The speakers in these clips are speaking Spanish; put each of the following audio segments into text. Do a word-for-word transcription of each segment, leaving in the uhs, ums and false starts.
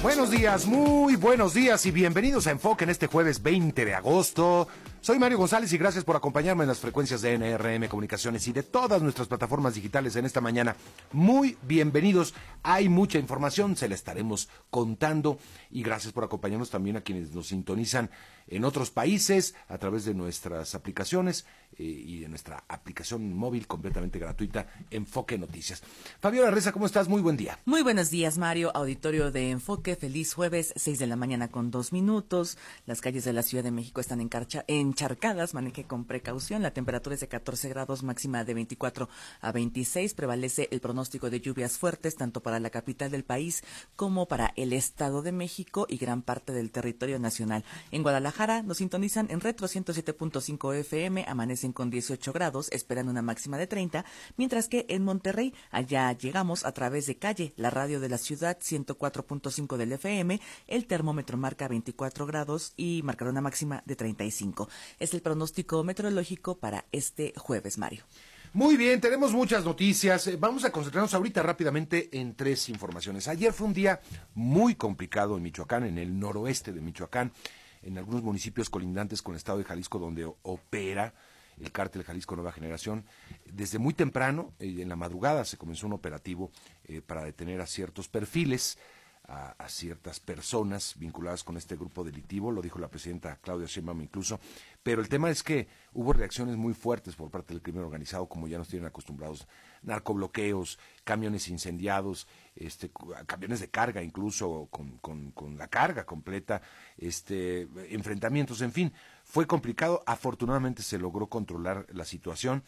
Buenos días, muy buenos días y bienvenidos a Enfoque en este jueves veinte de agosto. Soy Mario González y gracias por acompañarme en las frecuencias de N R M Comunicaciones y de todas nuestras plataformas digitales en esta mañana. Muy bienvenidos, hay mucha información, se la estaremos contando y gracias por acompañarnos también a quienes nos sintonizan en otros países a través de nuestras aplicaciones eh, y de nuestra aplicación móvil completamente gratuita, Enfoque Noticias. Fabiola Reza, ¿cómo estás? Muy buen día. Muy buenos días, Mario, auditorio de Enfoque, feliz jueves, seis de la mañana con dos minutos. Las calles de la Ciudad de México están encarcha, encharcadas, maneje con precaución. La temperatura es de catorce grados, máxima de veinticuatro a veintiséis. Prevalece el pronóstico de lluvias fuertes, tanto para la capital del país como para el Estado de México y gran parte del territorio nacional. En Guadalajara nos sintonizan en Retro ciento siete punto cinco F M, amanecen con dieciocho grados, esperan una máxima de treinta, mientras que en Monterrey, allá llegamos a través de Calle, la radio de la ciudad, ciento cuatro punto cinco del F M, el termómetro marca veinticuatro grados y marcará una máxima de treinta y cinco. Es el pronóstico meteorológico para este jueves, Mario. Muy bien, tenemos muchas noticias. Vamos a concentrarnos ahorita rápidamente en tres informaciones. Ayer fue un día muy complicado en Michoacán, en el noroeste de Michoacán, en algunos municipios colindantes con el estado de Jalisco, donde opera el cártel Jalisco Nueva Generación. Desde muy temprano, eh, en la madrugada, se comenzó un operativo eh, para detener a ciertos perfiles, a, a ciertas personas vinculadas con este grupo delictivo, lo dijo la presidenta Claudia Sheinbaum incluso, pero el tema es que hubo reacciones muy fuertes por parte del crimen organizado, como ya nos tienen acostumbrados, narcobloqueos, camiones incendiados, este, camiones de carga incluso, con, con, con la carga completa, este, enfrentamientos, en fin, fue complicado. Afortunadamente se logró controlar la situación.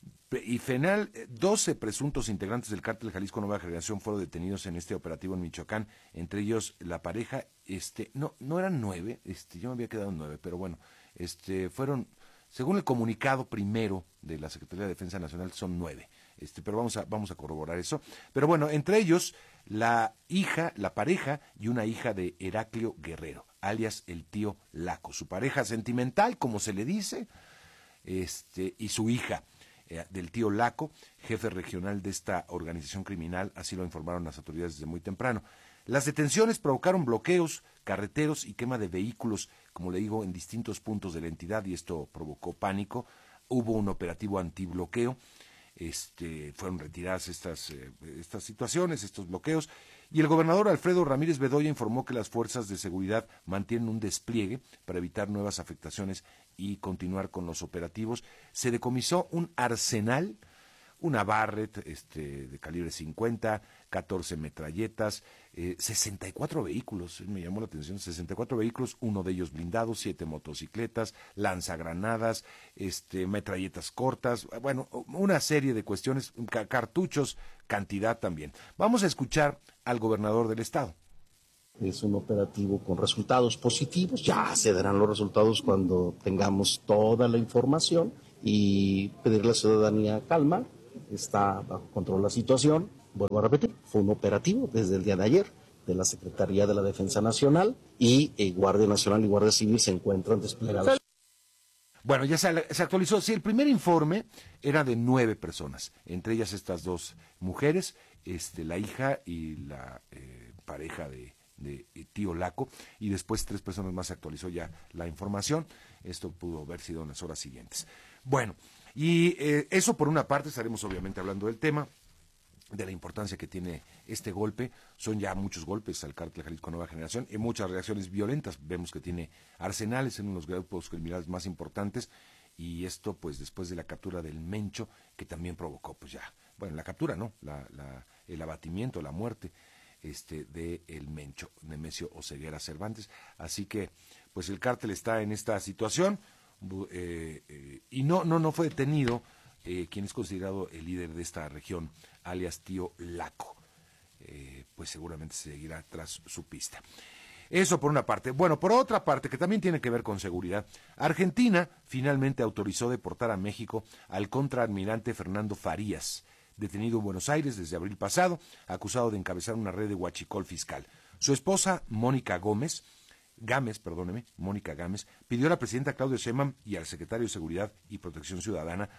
Y final, doce presuntos integrantes del cártel Jalisco Nueva Generación fueron detenidos en este operativo en Michoacán, entre ellos la pareja, este, no, no eran nueve, este, yo me había quedado en nueve, pero bueno, este, fueron, según el comunicado primero de la Secretaría de Defensa Nacional, son nueve, este, pero vamos a, vamos a corroborar eso. Pero bueno, entre ellos, la hija, la pareja y una hija de Heraclio Guerrero, alias el tío Laco, su pareja sentimental, como se le dice, este, y su hija, del tío Laco, jefe regional de esta organización criminal, así lo informaron las autoridades desde muy temprano. Las detenciones provocaron bloqueos carreteros y quema de vehículos, como le digo, en distintos puntos de la entidad, y esto provocó pánico. Hubo un operativo antibloqueo, este, fueron retiradas estas, eh, estas situaciones, estos bloqueos, y el gobernador Alfredo Ramírez Bedoya informó que las fuerzas de seguridad mantienen un despliegue para evitar nuevas afectaciones y continuar con los operativos. Se decomisó un arsenal, una Barrett este, de calibre cincuenta, catorce metralletas, eh, sesenta y cuatro vehículos, me llamó la atención, sesenta y cuatro vehículos, uno de ellos blindado, siete motocicletas, lanzagranadas, este, metralletas cortas, bueno, una serie de cuestiones, ca- cartuchos, cantidad también. Vamos a escuchar al gobernador del estado. Es un operativo con resultados positivos, ya se darán los resultados cuando tengamos toda la información, y pedirle a la ciudadanía calma, está bajo control la situación. Vuelvo a repetir, fue un operativo desde el día de ayer de la Secretaría de la Defensa Nacional y eh, Guardia Nacional y Guardia Civil se encuentran desplegados. Bueno, ya se, se actualizó. Sí, el primer informe era de nueve personas, entre ellas estas dos mujeres, este, la hija y la eh, pareja de, de tío Laco, y después tres personas más. Se actualizó ya la información. Esto pudo haber sido en las horas siguientes. Bueno, y eh, eso por una parte. Estaremos obviamente hablando del tema, de la importancia que tiene este golpe. Son ya muchos golpes al cártel Jalisco Nueva Generación y muchas reacciones violentas. Vemos que tiene arsenales en uno de los grupos criminales más importantes, y esto pues después de la captura del Mencho, que también provocó pues ya, bueno, la captura no, la, la, el abatimiento, la muerte este de el Mencho, Nemesio Oseguera Cervantes. Así que pues el cártel está en esta situación, eh, eh, y no, no, no fue detenido Eh, quien es considerado el líder de esta región, alias tío Laco. Eh, pues seguramente seguirá tras su pista. Eso por una parte. Bueno, por otra parte, que también tiene que ver con seguridad, Argentina finalmente autorizó deportar a México al contraalmirante Fernando Farías, detenido en Buenos Aires desde abril pasado, acusado de encabezar una red de huachicol fiscal. Su esposa, Mónica Gómez, Gámez, perdóneme, Mónica Gámez, pidió a la presidenta Claudia Sheinbaum y al secretario de Seguridad y Protección Ciudadana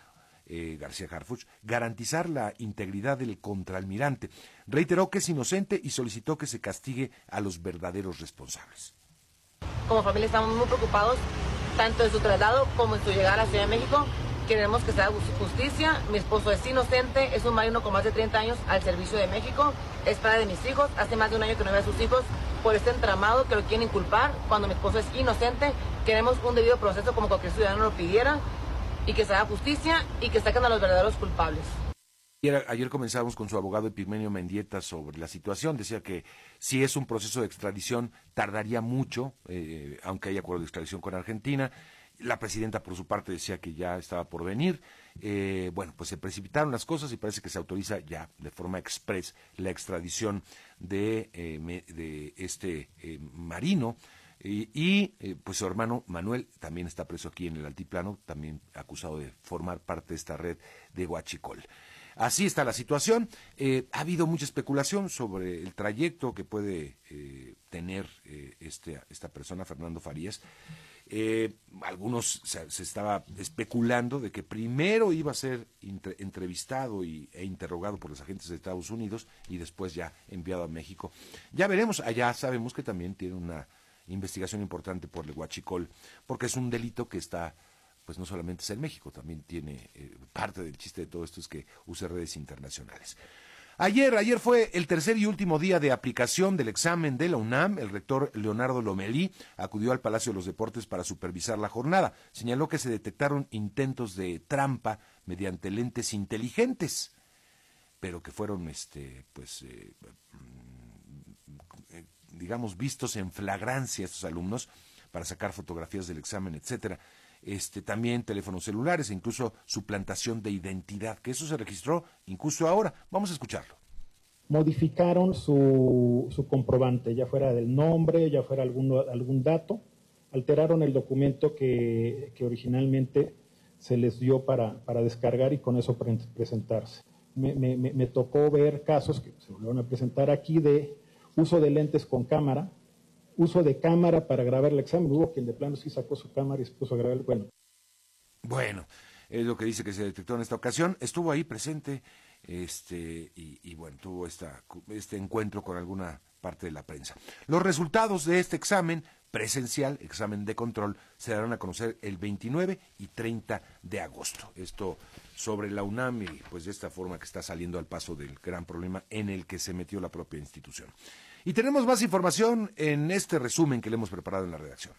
eh, García Harfuch, garantizar la integridad del contraalmirante. Reiteró que es inocente y solicitó que se castigue a los verdaderos responsables. Como familia estamos muy preocupados, tanto en su traslado como en su llegada a la Ciudad de México. Queremos que se haga justicia. Mi esposo es inocente, es un marino con más de treinta años al servicio de México, es padre de mis hijos, hace más de un año que no ve a sus hijos por este entramado que lo quieren inculpar cuando mi esposo es inocente. Queremos un debido proceso como cualquier ciudadano lo pidiera y que se haga justicia y que saquen a los verdaderos culpables. Ayer, ayer comenzamos con su abogado Epigmenio Mendieta sobre la situación. Decía que si es un proceso de extradición tardaría mucho, eh, aunque hay acuerdo de extradición con Argentina. La presidenta, por su parte, decía que ya estaba por venir. Eh, bueno, pues se precipitaron las cosas y parece que se autoriza ya de forma express la extradición de, eh, me, de este eh, marino. Y, y eh, pues su hermano Manuel también está preso aquí en el Altiplano, también acusado de formar parte de esta red de huachicol. Así está la situación. Eh, ha habido mucha especulación sobre el trayecto que puede eh, tener eh, este, esta persona, Fernando Farías. Eh, algunos se, se estaba especulando de que primero iba a ser entre, entrevistado y, e interrogado por los agentes de Estados Unidos y después ya enviado a México. Ya veremos. Allá sabemos que también tiene una investigación importante por el huachicol, porque es un delito que está, pues no solamente es en México, también tiene, eh, parte del chiste de todo esto es que use redes internacionales. Ayer, ayer fue el tercer y último día de aplicación del examen de la UNAM. El rector Leonardo Lomelí acudió al Palacio de los Deportes para supervisar la jornada. Señaló que se detectaron intentos de trampa mediante lentes inteligentes, pero que fueron, este, pues, eh, eh, digamos, vistos en flagrancia estos alumnos para sacar fotografías del examen, etcétera. Este, también teléfonos celulares e incluso suplantación de identidad, que eso se registró incluso ahora. Vamos a escucharlo. Modificaron su, su comprobante, ya fuera del nombre, ya fuera algún, algún dato, alteraron el documento que, que originalmente se les dio para, para descargar y con eso pre- presentarse. Me, me, me tocó ver casos que se volvieron a presentar aquí de uso de lentes con cámara, uso de cámara para grabar el examen. Hubo quien de plano sí sacó su cámara y se puso a grabar. Bueno, bueno, es lo que dice que se detectó en esta ocasión. Estuvo ahí presente este y, y bueno, tuvo esta, este encuentro con alguna parte de la prensa. Los resultados de este examen presencial, examen de control, se darán a conocer el veintinueve y treinta de agosto. Esto sobre la UNAM y pues de esta forma que está saliendo al paso del gran problema en el que se metió la propia institución. Y tenemos más información en este resumen que le hemos preparado en la redacción.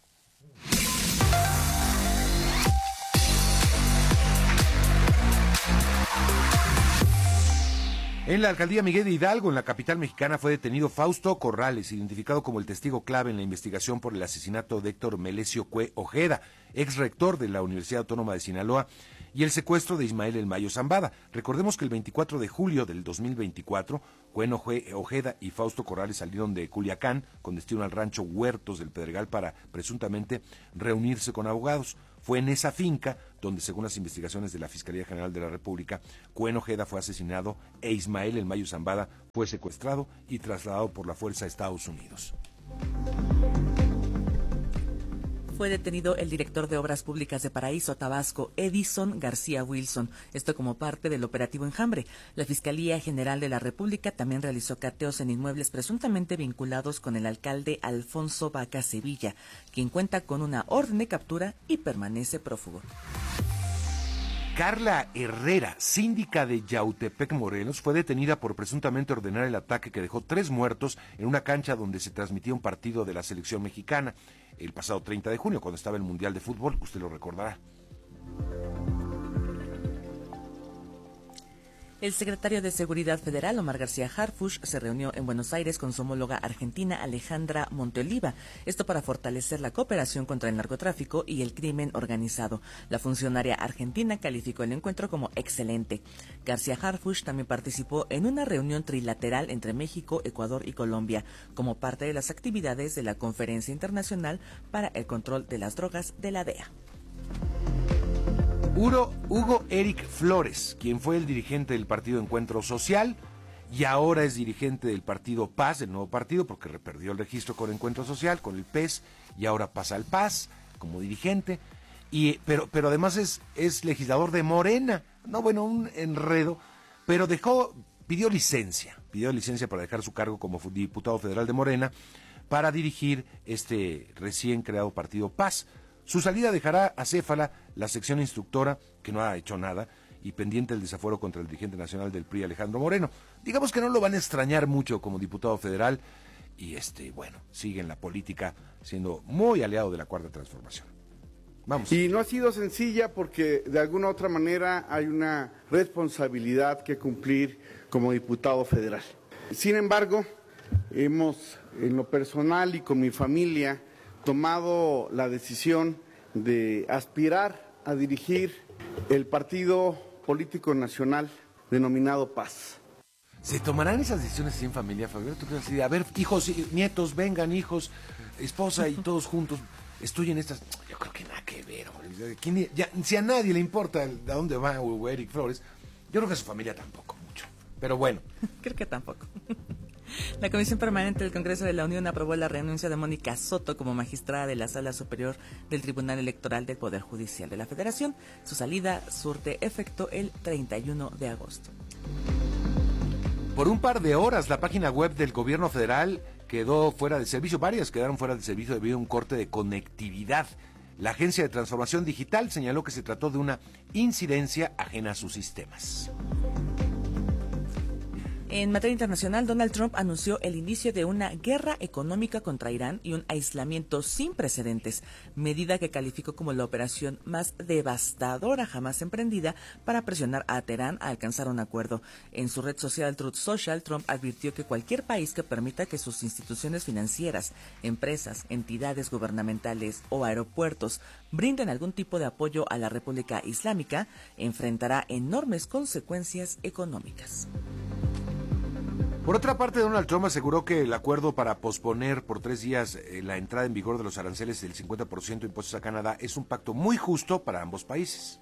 En la alcaldía Miguel de Hidalgo, en la capital mexicana, fue detenido Fausto Corrales, identificado como el testigo clave en la investigación por el asesinato de Héctor Melesio Cue Ojeda, ex rector de la Universidad Autónoma de Sinaloa, y el secuestro de Ismael El Mayo Zambada. Recordemos que el veinticuatro de julio del dos mil veinticuatro, Cue Ojeda y Fausto Corrales salieron de Culiacán con destino al rancho Huertos del Pedregal para presuntamente reunirse con abogados. Fue en esa finca donde, según las investigaciones de la Fiscalía General de la República, Cue Ojeda fue asesinado e Ismael El Mayo Zambada fue secuestrado y trasladado por la fuerza a Estados Unidos. Fue detenido el director de Obras Públicas de Paraíso, Tabasco, Edison García Wilson, esto como parte del operativo Enjambre. La Fiscalía General de la República también realizó cateos en inmuebles presuntamente vinculados con el alcalde Alfonso Vaca Sevilla, quien cuenta con una orden de captura y permanece prófugo. Carla Herrera, síndica de Yautepec, Morelos, fue detenida por presuntamente ordenar el ataque que dejó tres muertos en una cancha donde se transmitía un partido de la selección mexicana el pasado treinta de junio, cuando estaba el Mundial de Fútbol, usted lo recordará. El secretario de Seguridad Federal, Omar García Harfuch, se reunió en Buenos Aires con su homóloga argentina, Alejandra Monteoliva, esto para fortalecer la cooperación contra el narcotráfico y el crimen organizado. La funcionaria argentina calificó el encuentro como excelente. García Harfuch también participó en una reunión trilateral entre México, Ecuador y Colombia, como parte de las actividades de la Conferencia Internacional para el Control de las Drogas de la D E A. Hugo, Hugo Eric Flores, quien fue el dirigente del partido Encuentro Social y ahora es dirigente del partido P A S, el nuevo partido, porque perdió el registro con Encuentro Social, con el P E S, y ahora pasa al P A S como dirigente, y pero, pero además es, es legislador de Morena, no bueno, un enredo, pero dejó, pidió licencia, pidió licencia para dejar su cargo como diputado federal de Morena para dirigir este recién creado partido Paz. Su salida dejará acéfala la sección instructora, que no ha hecho nada, y pendiente el desafuero contra el dirigente nacional del P R I, Alejandro Moreno. Digamos que no lo van a extrañar mucho como diputado federal, y este, bueno, sigue en la política siendo muy aliado de la Cuarta Transformación. Vamos. Y no ha sido sencilla porque de alguna u otra manera hay una responsabilidad que cumplir como diputado federal. Sin embargo, hemos, en lo personal y con mi familia, tomado la decisión de aspirar a dirigir el partido político nacional denominado Paz. ¿Se tomarán esas decisiones así en familia, Fabiola? ¿Tú crees así de, a ver, hijos, nietos, vengan, hijos, esposa y todos juntos, estoy en estas? Yo creo que nada que ver, hombre. ¿Quién, ya, si a nadie le importa a dónde va Hugo Eric Flores, yo creo que a su familia tampoco mucho. Pero bueno. Creo que tampoco. La Comisión Permanente del Congreso de la Unión aprobó la renuncia de Mónica Soto como magistrada de la Sala Superior del Tribunal Electoral del Poder Judicial de la Federación. Su salida surte efecto el treinta y uno de agosto. Por un par de horas, la página web del gobierno federal quedó fuera de servicio. Varias quedaron fuera de servicio debido a un corte de conectividad. La Agencia de Transformación Digital señaló que se trató de una incidencia ajena a sus sistemas. En materia internacional, Donald Trump anunció el inicio de una guerra económica contra Irán y un aislamiento sin precedentes, medida que calificó como la operación más devastadora jamás emprendida para presionar a Teherán a alcanzar un acuerdo. En su red social Truth Social, Trump advirtió que cualquier país que permita que sus instituciones financieras, empresas, entidades gubernamentales o aeropuertos brinden algún tipo de apoyo a la República Islámica enfrentará enormes consecuencias económicas. Por otra parte, Donald Trump aseguró que el acuerdo para posponer por tres días eh, la entrada en vigor de los aranceles del cincuenta por ciento de impuestos a Canadá es un pacto muy justo para ambos países.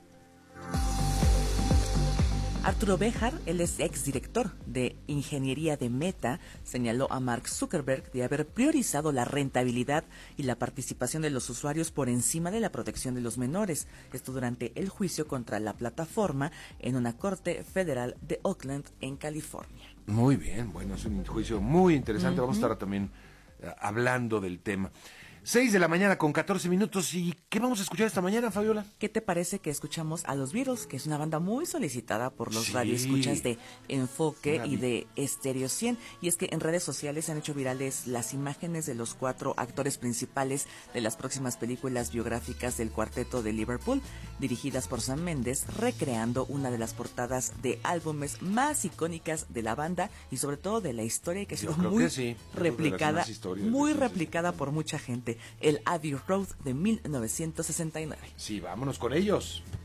Arturo Béjar, el es exdirector de ingeniería de Meta, señaló a Mark Zuckerberg de haber priorizado la rentabilidad y la participación de los usuarios por encima de la protección de los menores. Esto durante el juicio contra la plataforma en una corte federal de Oakland, en California. Muy bien, bueno, es un juicio muy interesante. Uh-huh. Vamos a estar también uh, hablando del tema. seis de la mañana con catorce minutos. ¿Y qué vamos a escuchar esta mañana, Fabiola? ¿Qué te parece que escuchamos a los Beatles, que es una banda muy solicitada por los sí. radioescuchas de Enfoque y de Estéreo cien? Y es que en redes sociales se han hecho virales las imágenes de los cuatro actores principales de las próximas películas biográficas del Cuarteto de Liverpool, dirigidas por Sam Mendes, recreando una de las portadas de álbumes más icónicas de la banda y sobre todo de la historia, que ha sido muy sí. replicada, muy replicada por mucha gente. El Abbey Road de mil novecientos sesenta y nueve. Sí, vámonos con ellos.